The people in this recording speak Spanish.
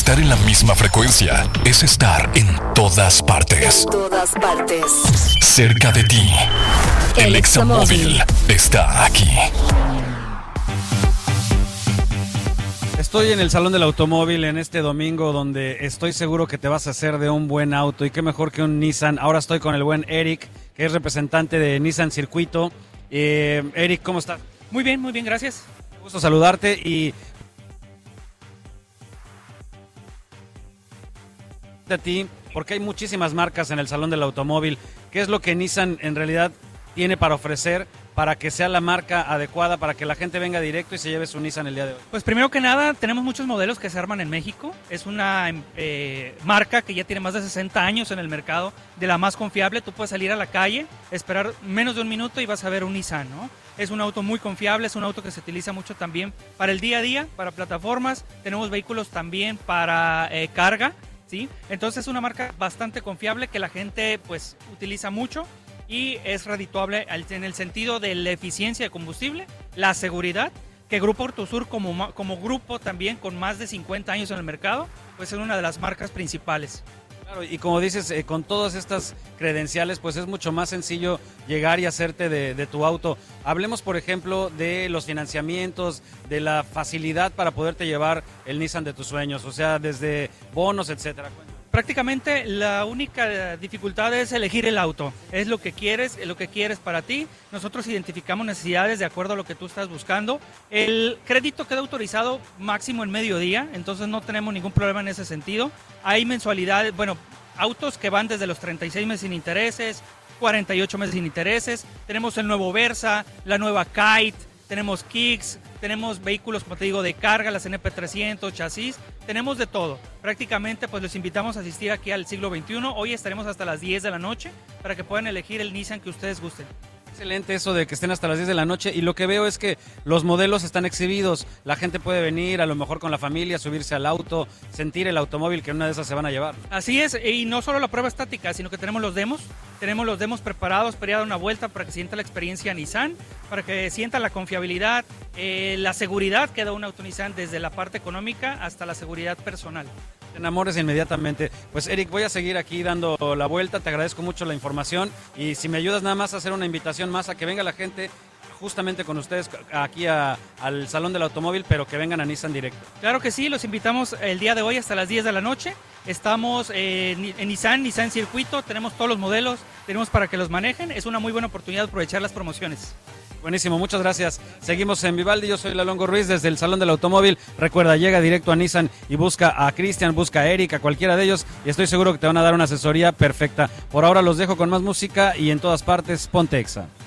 Estar en la misma frecuencia es estar en todas partes. En todas partes. Cerca de ti. El Examóvil está aquí. Estoy en el Salón del Automóvil en este domingo donde estoy seguro que te vas a hacer de un buen auto y qué mejor que un Nissan. Ahora estoy con el buen Eric, que es representante de Nissan Circuito. Eric, ¿cómo estás? Muy bien, gracias. Me gusta saludarte y a ti, porque hay muchísimas marcas en el Salón del Automóvil. ¿Qué es lo que Nissan en realidad tiene para ofrecer para que sea la marca adecuada, para que la gente venga directo y se lleve su Nissan el día de hoy? Pues primero que nada, tenemos muchos modelos que se arman en México. Es una marca que ya tiene más de 60 años en el mercado, de la más confiable. Tú puedes salir a la calle, esperar menos de un minuto y vas a ver un Nissan, ¿no? Es un auto muy confiable, es un auto que se utiliza mucho también para el día a día, para plataformas. Tenemos vehículos también para carga, ¿sí? Entonces es una marca bastante confiable que la gente pues utiliza mucho. Y es redituable en el sentido de la eficiencia de combustible, la seguridad, que Grupo Autosur como grupo también con más de 50 años en el mercado, pues es una de las marcas principales. Claro, y como dices, con todas estas credenciales, pues es mucho más sencillo llegar y hacerte de tu auto. Hablemos, por ejemplo, de los financiamientos, de la facilidad para poderte llevar el Nissan de tus sueños, o sea, desde bonos, etcétera. Prácticamente la única dificultad es elegir el auto, es lo que quieres para ti. Nosotros identificamos necesidades de acuerdo a lo que tú estás buscando. El crédito queda autorizado máximo en mediodía, entonces no tenemos ningún problema en ese sentido. Hay mensualidades, autos que van desde los 36 meses sin intereses, 48 meses sin intereses. Tenemos el nuevo Versa, la nueva Kite, tenemos Kicks, tenemos vehículos, como te digo, de carga, las NP300, chasis, tenemos de todo. Prácticamente pues los invitamos a asistir aquí al siglo XXI. Hoy estaremos hasta las 10 de la noche para que puedan elegir el Nissan que ustedes gusten. Excelente eso de que estén hasta las 10 de la noche y lo que veo es que los modelos están exhibidos, la gente puede venir a lo mejor con la familia, subirse al auto, sentir el automóvil que en una de esas se van a llevar. Así es, y no solo la prueba estática, sino que tenemos los demos preparados para ir a dar una vuelta para que sienta la experiencia Nissan, para que sienta la confiabilidad, la seguridad que da un auto Nissan desde la parte económica hasta la seguridad personal. Te enamores inmediatamente. Pues Eric, voy a seguir aquí dando la vuelta, te agradezco mucho la información y si me ayudas nada más a hacer una invitación más a que venga la gente justamente con ustedes aquí al Salón del Automóvil, pero que vengan a Nissan directo. Claro que sí, los invitamos el día de hoy hasta las 10 de la noche. Estamos en Nissan Circuito, tenemos todos los modelos, tenemos para que los manejen. Es una muy buena oportunidad de aprovechar las promociones. Buenísimo, muchas gracias. Seguimos en Vivaldi, yo soy Lalongo Ruiz desde el Salón del Automóvil. Recuerda, llega directo a Nissan y busca a Cristian, busca a Eric, a cualquiera de ellos y estoy seguro que te van a dar una asesoría perfecta. Por ahora los dejo con más música y en todas partes, ponte Exa.